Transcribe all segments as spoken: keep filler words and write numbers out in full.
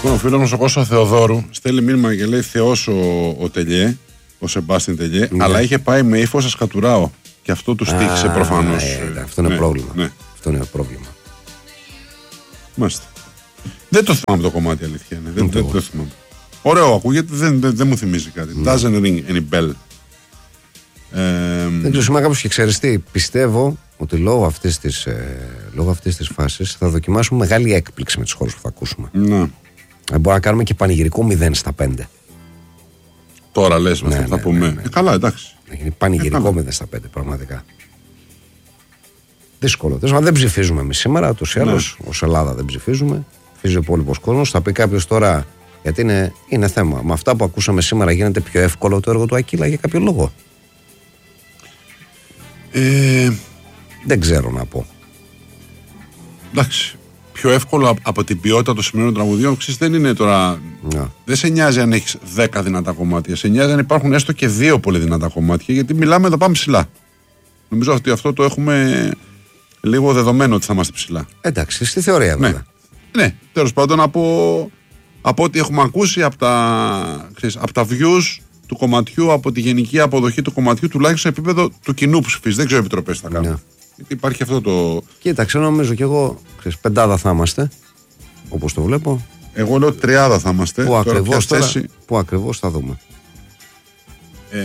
Ο φίλος μας ο Κώστας Θεοδόρου στέλνει μήνυμα και λέει Θεός ο, ο Τελιέ, ο Σεμπάστιν Τελιέ, ναι. Αλλά είχε πάει με ύφος ασκατουράω. Και αυτό του στήχησε προφανώς. Ε, αυτό είναι ναι, πρόβλημα. Ναι. Αυτό είναι πρόβλημα. Μάλιστα. Δεν το θυμάμαι το κομμάτι, αλήθεια. Ναι. Δεν, δεν το θυμάμαι. Ωραίο ακούγεται, δεν, δεν, δεν μου θυμίζει κάτι. Ναι. Doesn't ring any bell. Ε, δεν ξέρω, σήμερα κάπως και ξέρεις τι. Πιστεύω ότι λόγω αυτής της, ε, λόγω αυτής της φάσης θα δοκιμάσουμε μεγάλη έκπληξη με τους χώρους που θα ακούσουμε. Ναι. Ε, μπορούμε να κάνουμε και πανηγυρικό μηδέν στα πέντε. Τώρα λες με ναι, αυτό ναι, θα πούμε. Ναι, ναι. Ε, καλά, εντάξει. Να γίνει πανηγυρικό μηδέν στα πέντε, πραγματικά. Δύσκολο. Αν δεν ψηφίζουμε εμείς σήμερα, ούτως ή άλλως, ως Ελλάδα δεν ψηφίζουμε. Ψηφίζει ο υπόλοιπος κόσμος. Θα πει κάποιος τώρα, γιατί είναι, είναι θέμα. Με αυτά που ακούσαμε σήμερα γίνεται πιο εύκολο το έργο του Ακύλα για κάποιο λόγο. Ε... Δεν ξέρω να πω. Εντάξει. Πιο εύκολο από την ποιότητα των σημερινών τραγουδιών, ξέρεις, δεν είναι τώρα. Yeah. Δεν σε νοιάζει αν έχεις δέκα δυνατά κομμάτια. Σε νοιάζει αν υπάρχουν έστω και δύο πολύ δυνατά κομμάτια, γιατί μιλάμε εδώ πάμε ψηλά. Νομίζω ότι αυτό το έχουμε λίγο δεδομένο ότι θα είμαστε ψηλά. Εντάξει, στη θεωρία βέβαια. Ναι, ναι, τέλος πάντων από, από ό,τι έχουμε ακούσει από τα, ξέρεις, από τα views του κομματιού, από τη γενική αποδοχή του κομματιού, τουλάχιστον σε επίπεδο του κοινού που ψηφίζει. Δεν ξέρω επιτροπές θα κάνουν. Yeah. Γιατί υπάρχει αυτό το. Κοίταξε, νομίζω κι εγώ, ξέρεις, πεντάδα θα είμαστε, όπως το βλέπω. Εγώ λέω τριάδα θα είμαστε. Πού ακριβώς, τώρα, θέση... Πού ακριβώς θα δούμε. Ε...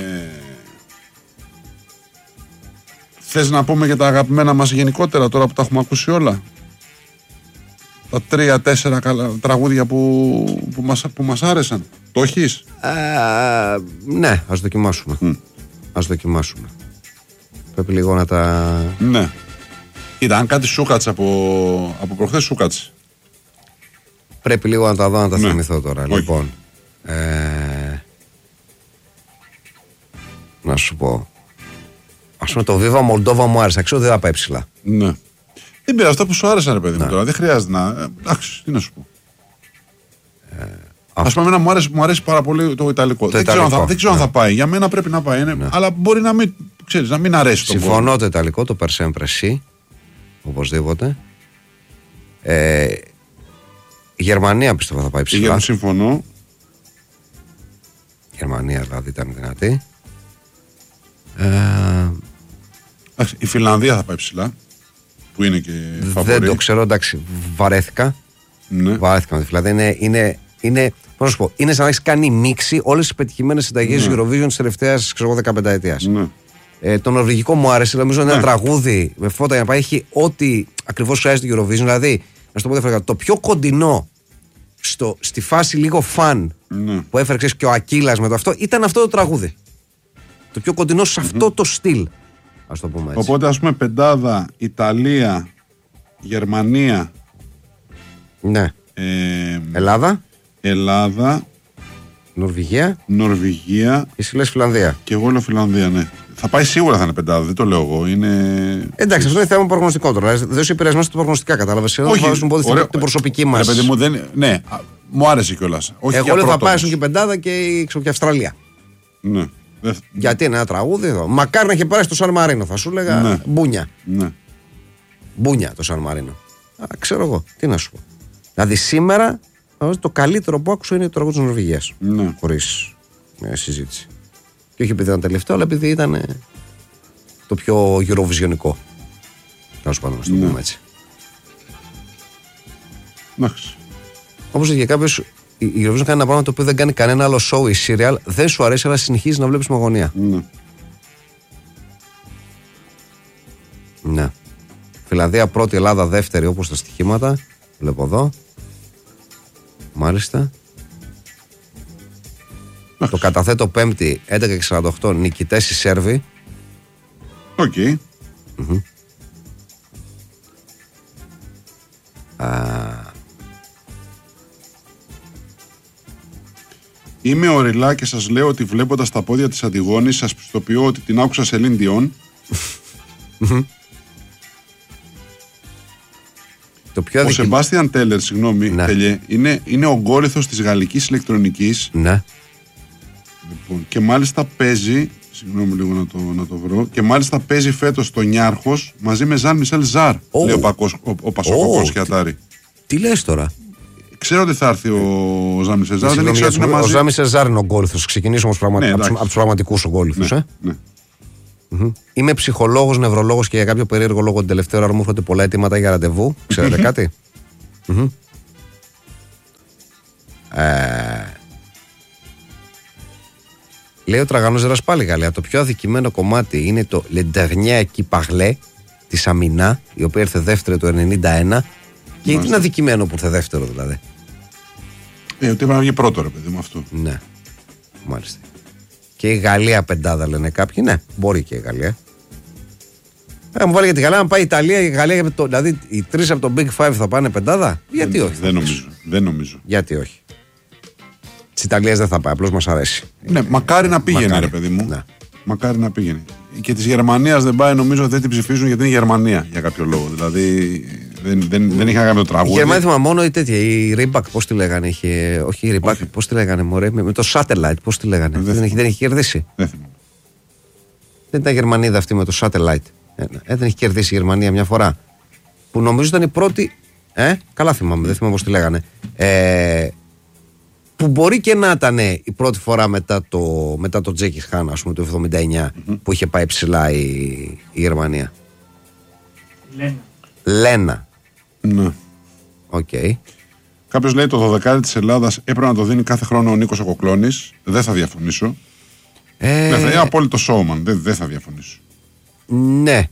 Θες να πούμε για τα αγαπημένα μας γενικότερα, τώρα που τα έχουμε ακούσει όλα. Τα τρία-τέσσερα τραγούδια που, που, μας, που μας άρεσαν. Το έχεις? Ε, ναι, ας δοκιμάσουμε. Mm. Ας δοκιμάσουμε. Πρέπει λίγο να τα... Ναι. Κοίτα, αν κάτι σου κάτσε από, από προχθές σου κάτσε. Πρέπει λίγο να τα δω, να τα ναι. θυμηθώ τώρα. Όχι. Λοιπόν, ε... να σου πω. Ας πούμε το Viva Moldova μου άρεσε. Ξέρω ότι δεν θα πάει ψηλά. Ναι. Δεν πειράζει, αυτά που σου άρεσαν ρε παιδί μου τώρα. Δεν χρειάζεται να... Εντάξει, τι να σου πω. Ε... Ας πούμε, μου αρέσει, μου αρέσει πάρα πολύ το Ιταλικό. Το δεν, ιταλικό. Ξέρω, θα, δεν ξέρω ναι. αν θα πάει. Για μένα πρέπει να πάει. Είναι, ναι. Αλλά μπορεί να μην, ξέρεις, να μην αρέσει το Συμφωνώ κόσμο. Το Ιταλικό, το Per sempre sì. Οπωσδήποτε. Ε, η Γερμανία πιστεύω θα πάει ψηλά. Η συμφωνώ. Η Γερμανία δηλαδή ήταν δυνατή. Ε, η Φιλανδία θα πάει ψηλά. Που είναι και φαβορί. Δεν το ξέρω, εντάξει. Βαρέθηκα. Ναι. Βαρέθηκα με τη Φιλανδία. Είναι. είναι Είναι, πώς να σου πω, είναι σαν να έχεις κάνει μίξη όλες τις πετυχημένες συνταγές ναι. Eurovision της τελευταίας δεκαπέντε ετίας. Ναι. Ε, το νορβηγικό μου άρεσε, νομίζω είναι ναι. ένα τραγούδι με φώτα για να πάει. Έχει ό,τι ακριβώς χρειάζεται Eurovision. Δηλαδή, να σου το πω διαφορετικά, το πιο κοντινό στο, στη φάση λίγο φαν ναι. που έφερε και ο Ακύλας με το αυτό ήταν αυτό το τραγούδι. Το πιο κοντινό σε αυτό mm-hmm. το στυλ. Ας το πούμε έτσι. Οπότε, ας πούμε, πεντάδα, Ιταλία, Γερμανία. Ναι. Ε, Ελλάδα. Ελλάδα. Νορβηγία. Νορβηγία. Εσύ λες Φιλανδία. Και εγώ λέω Φιλανδία, ναι. Θα πάει σίγουρα θα είναι πεντάδα, δεν το λέω εγώ. Είναι... Εντάξει, αυτό είναι θέμα προγνωστικό τώρα. Δεν σου επηρεασμένο τα προγνωστικά, κατάλαβες. Εγώ θα σου πω την προσωπική μας. Ρε, παιδί μου, δεν... Ναι, μου άρεσε κιόλας. Εγώ λέω θα πάει και πεντάδα και η Αυστραλία. Ναι. Γιατί είναι ένα τραγούδι εδώ. Μακάρι να είχε πάρει στο Σαν Μαρίνο, θα σου έλεγα ναι. μπούνια. Ναι. Μπούνια το Σαν Μαρίνο. Α, ξέρω εγώ, τι να σου πω. Δηλαδή σήμερα το καλύτερο που άκουσα είναι το τραγούδι της Νορβηγίας. Ναι. Χωρίς μια συζήτηση. Και όχι επειδή ήταν τελευταίο, αλλά επειδή ήταν το πιο Eurovisionικό. Να σου πάνω να το πούμε έτσι. Εντάξει. Όπως είχε κάποιος, η Eurovision κάνει ένα πράγμα το οποίο δεν κάνει κανένα άλλο show ή serial. Δεν σου αρέσει, αλλά συνεχίζει να βλέπεις με αγωνία. Ναι. Ναι. Φιλανδία πρώτη, Ελλάδα δεύτερη, όπως τα στοιχήματα. Βλέπω εδώ. Μάλιστα. Το καταθέτω πέμπτη, έντεκα και σαράντα οκτώ, νικητές οι Σέρβοι. Οκ. Okay. Mm-hmm. Είμαι ο Ριλά και σας λέω ότι βλέποντας τα πόδια της Αντιγόνης σας πιστοποιώ ότι την άκουσα σε Celine Dion. Το πιο ο αδικη... Σεμπάστιαν Τέλερ, συγγνώμη, ναι. Τελιέ, είναι, είναι ο γκόλιθος της γαλλικής ηλεκτρονικής. Ναι. Λοιπόν, και μάλιστα παίζει, συγγνώμη λίγο να το, να το βρω, και μάλιστα παίζει φέτος το Νιάρχος μαζί με Ζαν Μισελ Ζαρ, oh. λέει ο, Πακός, ο, ο Πασοκοκός oh. Χιατάρη. Τι, τι λες τώρα. ξέρω ότι θα έρθει ο Ζάμι Σεζάρ. Δεν ξέρω ότι ο Ζάμι Σεζάρ είναι ο γκόλιθος. Ξεκινήσουμε πραγματι... ναι, από τους πραγματικούς γκόλιθους. Ναι, ε? ναι. Mm-hmm. Είμαι ψυχολόγος, νευρολόγος και για κάποιο περίεργο λόγο την τελευταία ώρα μου έρχονται πολλά αιτήματα για ραντεβού. Ξέρετε κάτι? Mm-hmm. Ε... Λέει ο Τραγανός πάλι Γαλλία. Το πιο αδικημένο κομμάτι είναι το Le Dernier qui parlait της Αμινά, η οποία ήρθε δεύτερη το ενενήντα ένα. Και γιατί είναι αδικημένο που ήρθε δεύτερο δηλαδή? Ε, ότι έπρεπε να βγει πρώτο, ρε παιδί μου, αυτό. Ναι, μάλιστα. Και η Γαλλία πεντάδα λένε κάποιοι. Ναι, μπορεί και η Γαλλία. Ε, μου βάλει για τη Γαλλία, αν πάει η Ιταλία, η Γαλλία, το, δηλαδή οι τρεις από το Big Five θα πάνε πεντάδα. Γιατί δεν, όχι? Δεν νομίζω, δεν νομίζω. Γιατί όχι? Της Ιταλίας δεν θα πάει, απλώς μας αρέσει. Ναι, μακάρι να πήγαινε, μακάρι. Ρε παιδί μου. Ναι. Μακάρι να πήγαινε. Και της Γερμανίας δεν πάει, νομίζω δεν την ψηφίζουν γιατί είναι Γερμανία για κάποιο λόγο. Δηλαδή δεν, δεν, δεν είχα κάνει το τραγούδι. Η Γερμανία θυμάμαι μόνο η τέτοια, η Reebok, πώς τη λέγανε, είχε, όχι η Reebok, πώς τη λέγανε, μωρέ, με, με το Satellite, πώς τη λέγανε. Δεν, δεν, έχει, δεν έχει κερδίσει. Δεν θυμάμαι. Δεν ήταν Γερμανίδα αυτή με το Satellite. Ε, ε, δεν έχει κερδίσει η Γερμανία μια φορά. Που νομίζω ήταν η πρώτη. Ε, καλά θυμάμαι, δεν θυμάμαι πώς τη λέγανε. Ε, που μπορεί και να ήταν η πρώτη φορά μετά το, μετά το Τζέκις Χάν, ας πούμε, το εβδομήντα εννιά, mm-hmm. που είχε πάει ψηλά η, η Γερμανία. Λένα. Λένα. Ναι. Οκ. Okay. Κάποιος λέει το δωδεκάρι της Ελλάδας έπρεπε να το δίνει κάθε χρόνο ο Νίκος Κοκλώνης. Δεν θα διαφωνήσω. Ε... Ναι, θα είναι απόλυτο showman. Δεν, δεν θα διαφωνήσω. Ναι.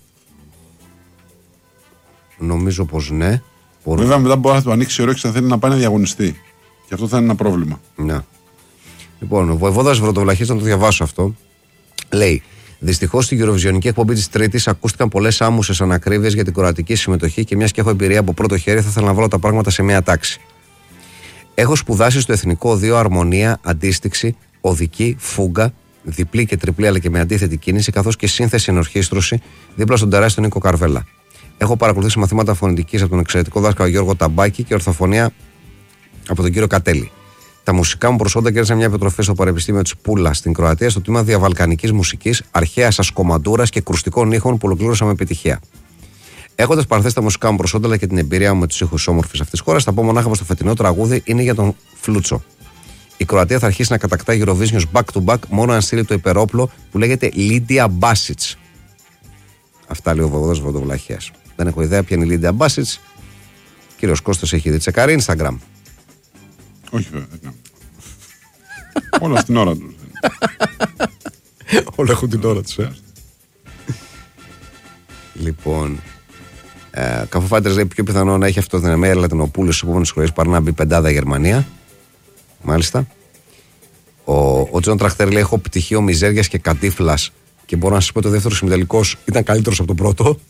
Νομίζω πως ναι. Μπορεί. Βέβαια μετά μπορεί να του ανοίξει η όρεξη αν θέλει να πάει να διαγωνιστεί. Και αυτό θα είναι ένα πρόβλημα. Ναι. Λοιπόν, ο Βοηβόδας Βροντοβλαχής, να το διαβάσω αυτό, λέει: δυστυχώς στην Eurovisionική εκπομπή της Τρίτης ακούστηκαν πολλές άμουσες ανακρίβειες για την κροατική συμμετοχή και μιας και έχω εμπειρία από πρώτο χέρι, θα ήθελα να βάλω τα πράγματα σε μια τάξη. Έχω σπουδάσει στο Εθνικό Οδείο αρμονία, αντίστοιξη, οδική, φούγκα, διπλή και τριπλή αλλά και με αντίθετη κίνηση, καθώς και σύνθεση ενορχήστρωση δίπλα στον τεράστιο Νίκο Καρβέλα. Έχω παρακολουθήσει μαθήματα φωνητικής από τον εξαιρετικό δάσκαλο Γιώργο Ταμπάκη και ορθοφωνία από τον κύριο Κατέλη. Τα μουσικά μου προσόντα κέρδισαν μια επιτροφή στο Πανεπιστήμιο της Πούλα στην Κροατία στο τμήμα διαβαλκανικής μουσικής, αρχαίας ασκομαντούρας και κρουστικών ήχων που ολοκλήρωσα με επιτυχία. Έχοντας παραθέσει τα μουσικά μου προσόντα αλλά και την εμπειρία μου με τους ήχους όμορφης αυτής της χώρας, θα πω μονάχα πως το φετινό τραγούδι είναι για τον Φλούτσο. Η Κροατία θα αρχίσει να κατακτά Eurovision back to back μόνο αν στείλει το υπερόπλο που λέγεται Λίντια Μπάσιτς. Αυτά λέει ο Βοηβόδας Βροντοβλαχίας. Δεν έχω ιδέα ποια είναι η Λίντια Μπάσιτς. Κύριος Κώστας έχει δει. Τσεκάρει Instagram. Όχι βέβαια. Όλα στην ώρα τους. Όλα έχουν την ώρα τους. Ε. Λοιπόν, ε, Καφοφάιτερς λέει πιο πιθανό να έχει αυτοδυναμία Λατινοπούλου στις επόμενες χρονιές παρά να μπει πεντάδα Γερμανία. Μάλιστα. Ο, ο Τζον Τραχτέρ λέει: έχω πτυχίο μιζέριας και κατήφλας και μπορώ να σας πω ότι ο δεύτερος ημιτελικός ήταν καλύτερος από τον πρώτο.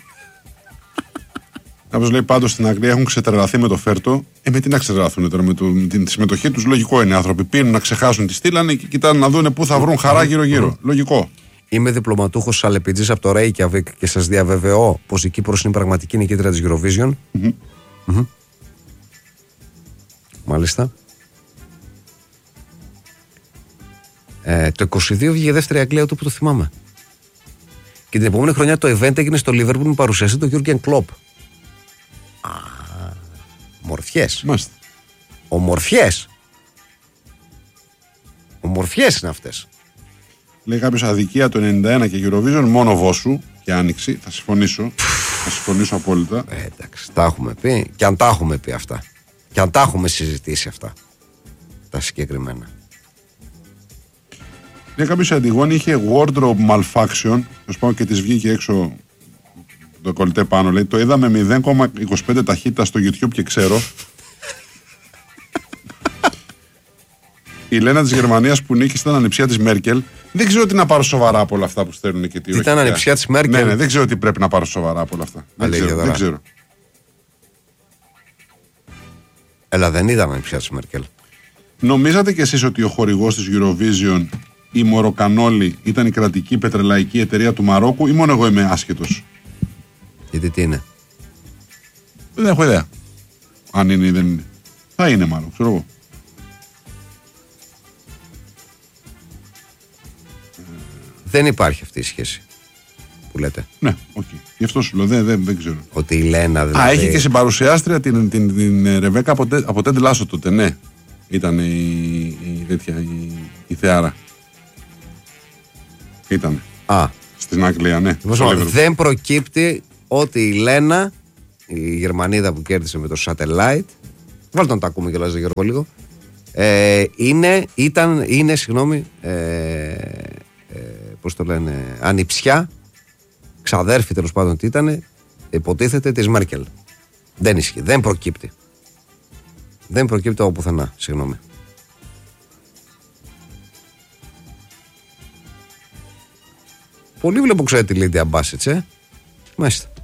Κάποιος λέει πάντως στην Αγγλία έχουν ξετρελαθεί με το Φέρτο. Ε, με τι να ξετρελαθούν τώρα, με, το, με την συμμετοχή τους, λογικό είναι. Οι άνθρωποι πίνουν να ξεχάσουν τι στείλανε και κοιτάνε να δουν πού θα βρουν χαρά γύρω-γύρω. Λογικό. Είμαι διπλωματούχος αλεπιτζής από το Reykjavik και σας διαβεβαιώ πως η Κύπρος είναι η πραγματική νικήτρια της Eurovision. Mm-hmm. Mm-hmm. Μάλιστα. Ε, το είκοσι δύο βγήκε δεύτερη Αγγλία του που το θυμάμαι. Και την επόμενη χρονιά το event έγινε στο Liverpool με παρουσιαστή τον Jürgen Klopp. Α, μορφιές. Μάλιστα. Ομορφιές. Ομορφιές είναι αυτές. Λέει κάποιος αδικία το ενενήντα ένα και Eurovision μόνο Βόσου και Άνοιξη. Θα συμφωνήσω. Θα συμφωνήσω απόλυτα. Ε, εντάξει, τα έχουμε πει. Και αν τα έχουμε πει αυτά. Και αν τα έχουμε συζητήσει αυτά. Τα συγκεκριμένα. Λέει κάποιος η Αντιγόνη είχε wardrobe malfunction. Θα σου πω και της βγήκε έξω το κολλητέ πάνω. Λέει το είδαμε μηδέν κόμμα είκοσι πέντε ταχύτητα στο YouTube και ξέρω. Η Λένα της Γερμανίας που νίκησε ήταν ανιψιά της Μέρκελ. Δεν ξέρω τι να πάρω σοβαρά από όλα αυτά που στέλνουν και τι όχι. Ήταν ανιψιά της Μέρκελ. Ναι, ναι, δεν ξέρω τι πρέπει να πάρω σοβαρά από όλα αυτά. Δεν ξέρω, δεν ξέρω. Έλα, δεν είδαμε ανιψιά της Μέρκελ. Νομίζατε κι εσείς ότι ο χορηγός της Eurovision, η Μοροκανόλη, ήταν η κρατική πετρελαϊκή εταιρεία του Μαρόκου ή μόνο εγώ είμαι άσχετος? Γιατί τι είναι? Δεν έχω ιδέα. Αν είναι ή δεν είναι. Θα είναι μάλλον, ξέρω εγώ. Δεν υπάρχει αυτή η σχέση. που λέτε. Ναι, οκ. Okay. Γι' αυτό σου λέω, δεν, δεν, δεν ξέρω. Ότι η Λένα δηλαδή. Α, έχει και συμπαρουσιάστρια την, την, την, την Ρεβέκα από, από Τέντ Λάσο τότε, ναι. Ήταν η, η, τέτοια, η, η Θεάρα. Ήταν. Α. Στην Αγγλία, ναι. Λοιπόν, δεν προκύπτει ότι η Λένα, η Γερμανίδα που κέρδισε με το Satellite, βάλτε να τα ακούμε κιόλας Γιώργο λίγο, ε, είναι, ήταν, είναι, συγγνώμη, ε, ε, πώς το λένε, ανιψιά, ξαδέρφη τέλος πάντων τι ήταν, υποτίθεται της Μέρκελ. Δεν ισχύει, δεν προκύπτει. Δεν προκύπτει από πουθενά, συγγνώμη. Πολύ βλέπω ξέρετε τη Λίντια Μπάσιτς, ε. Μάλιστα.